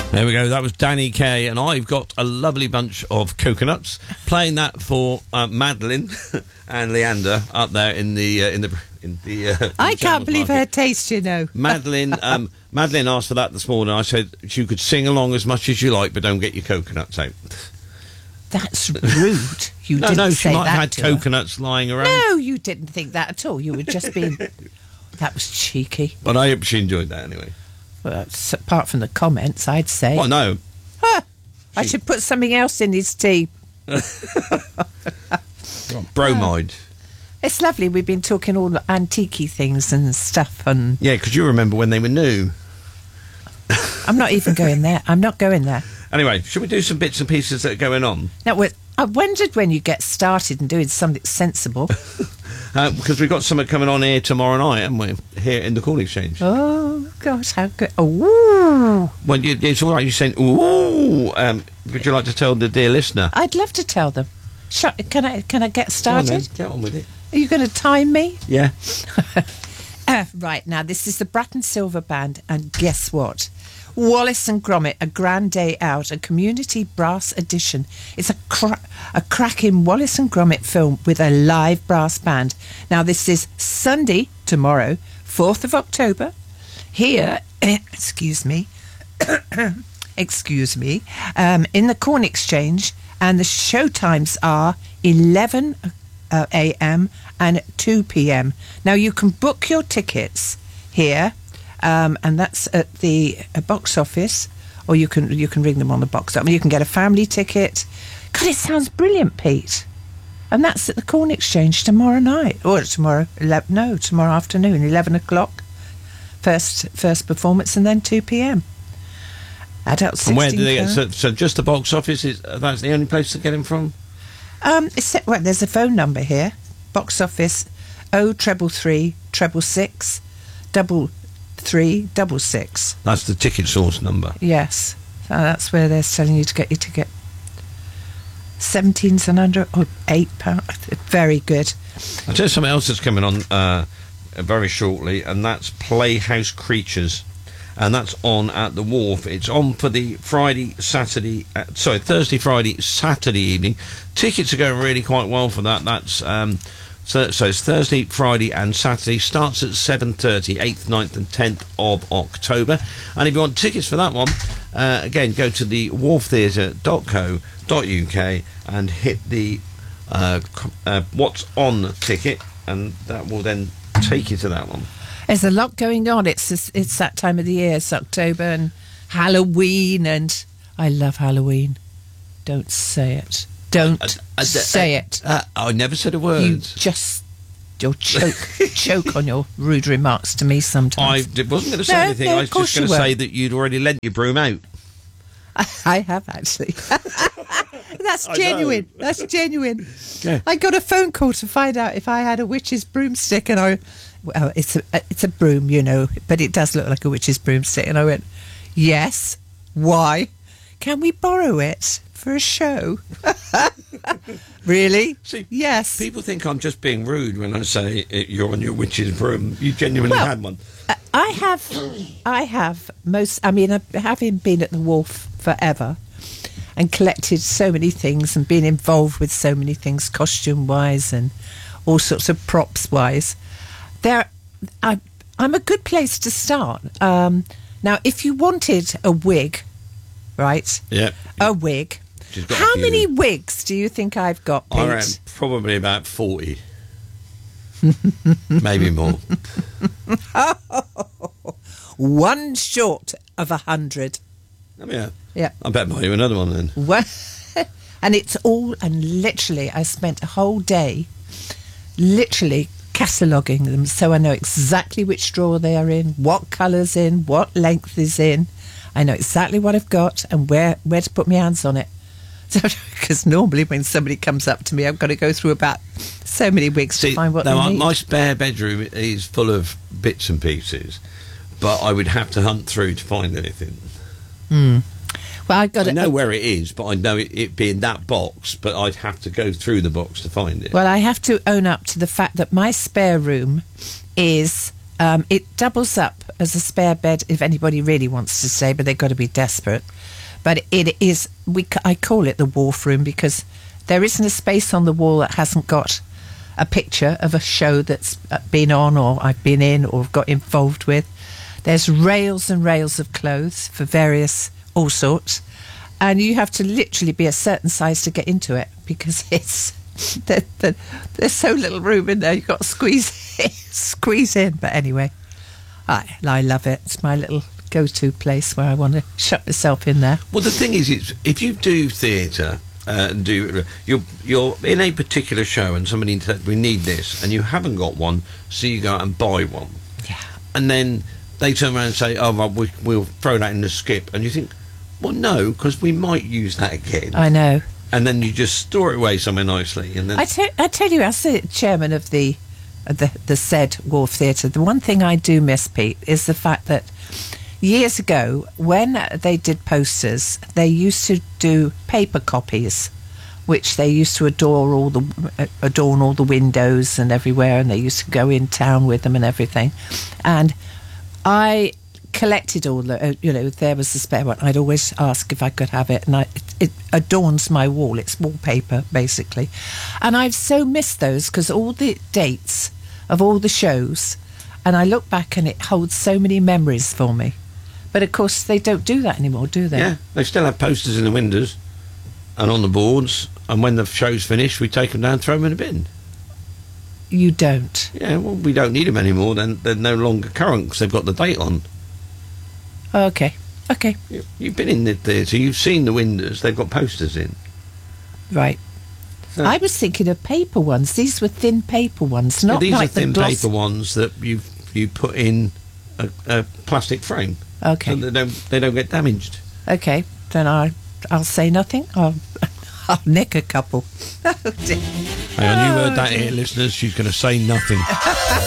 There we go. That was Danny Kaye, and I've got a lovely bunch of coconuts. Playing that for Madeline and Leander up there in the. I can't believe her taste. You know, Madeline. Madeline asked for that this morning. I said you could sing along as much as you like, but don't get your coconuts out. That's rude. You no, didn't no. say She might that have had to her. coconuts lying around. No, you didn't think that at all. You were just being. That was cheeky. But I hope she enjoyed that anyway. Well, apart from the comments, I'd say. Well, no. Huh, I should put something else in his tea. Bromide. It's lovely. We've been talking all the antique things and stuff. And Yeah, because you remember when they were new. I'm not even going there. I'm not going there. Anyway, should we do some bits and pieces that are going on? Now, I wondered when you get started and doing something sensible. Because we've got something coming on here tomorrow night, haven't we? Here in the Corn Exchange. Oh, gosh, how good. Oh, Well, it's all right. You're saying, ooh. Would you like to tell the dear listener? I'd love to tell them. Can I get started? Get on with it. Are you going to time me? Yeah. Right, now, this is the Bratton Silver Band, and guess what? Wallace and Gromit, A Grand Day Out, a community brass edition. It's a cracking Wallace and Gromit film with a live brass band. Now, this is Sunday, tomorrow, 4th of October, here, excuse me, in the Corn Exchange, and the show times are 11 a.m. and 2 p.m. Now, you can book your tickets here, and that's at the box office, or you can ring them on the box. I mean, you can get a family ticket. God, it sounds brilliant, Pete. And that's at the Corn Exchange tomorrow night, or tomorrow afternoon, 11 o'clock. First performance, and then 2 p.m. Adults. And where do they get? So just the box office that's the only place to get them from? There's a phone number here. Box office 0333 666 3366. That's the ticket source number. Yes, that's where they're telling you to get your ticket. 17s and under, or £8. Very good. I'll tell you something else that's coming on very shortly, and that's Playhouse Creatures, and that's on at the Wharf. It's on for the Thursday, Friday, Saturday evening. Tickets are going really quite well for that. That's so it's Thursday, Friday and Saturday. Starts at 7:30, 8th, 9th and 10th of October. And if you want tickets for that one, again, go to the wharftheatre.co.uk and hit the what's on ticket, and that will then take you to that one. There's a lot going on. It's that time of the year. It's October and Halloween, and I love Halloween. Don't say it. Don't say it. I never said a word. You'll choke on your rude remarks to me sometimes. I wasn't going to say anything. I was just going to say that you'd already lent your broom out. I have, actually. That's genuine. That's genuine. Yeah. I got a phone call to find out if I had a witch's broomstick, and well, it's a broom, you know, but it does look like a witch's broomstick. And I went, yes. Why? Can we borrow it for a show? Really? See, yes. People think I'm just being rude when I say you're on your witch's broom. You genuinely had one. I have most. I mean, having been at the Wharf forever and collected so many things and been involved with so many things, costume-wise and all sorts of props-wise, I'm a good place to start. Now, if you wanted a wig, right? Yeah. A wig. How many wigs do you think I've got, Pete? I reckon probably about 40. Maybe more. One short of 100. Oh, yeah. Yeah. I bet buy you another one then. And it's all, and literally, I spent a whole day literally cataloguing them so I know exactly which drawer they are in, what colour's in, what length is in. I know exactly what I've got and where to put my hands on it. Because normally when somebody comes up to me, I've got to go through about so many wigs to find what they need. My spare bedroom is full of bits and pieces, but I would have to hunt through to find anything. Well, I know where it is, but I know it being that box, but I'd have to go through the box to find it. Well, I have to own up to the fact that my spare room is It doubles up as a spare bed if anybody really wants to stay, but they've got to be desperate. But it is, I call it the wharf room because there isn't a space on the wall that hasn't got a picture of a show that's been on or I've been in or got involved with. There's rails and rails of clothes for various, all sorts. And you have to literally be a certain size to get into it because it's there's so little room in there. You've got to squeeze in. But anyway, I love it. It's my little go-to place where I want to shut myself in there. Well, the thing is, it's, if you do theatre and you're in a particular show and somebody said we need this and you haven't got one, so you go out and buy one. Yeah. And then they turn around and say, oh, well, we'll throw that in the skip. And you think, well, no, because we might use that again. I know. And then you just store it away somewhere nicely. And then I tell you, as the chairman of the said Wharf Theatre, the one thing I do miss, Pete, is the fact that years ago, when they did posters, they used to do paper copies, which they used to adorn all the windows and everywhere, and they used to go in town with them and everything. And I collected all the, if there was a spare one, I'd always ask if I could have it, and it adorns my wall. It's wallpaper, basically. And I've so missed those because all the dates of all the shows, and I look back and it holds so many memories for me. But of course, they don't do that anymore, do they? Yeah, they still have posters in the windows and on the boards, and when the show's finished, we take them down and throw them in a bin. You don't? Yeah, well, we don't need them anymore. Then they're no longer current because they've got the date on. Oh, okay. You've been in the theatre, you've seen the windows, they've got posters in. Right. So, I was thinking of paper ones. These were thin paper ones, not these like are thin the gloss. paper ones that you put in a plastic frame. Okay. So they don't get damaged. Okay, then I'll say nothing. I'll nick a couple. Oh, dear. Hey, you heard that here, listeners. She's going to say nothing.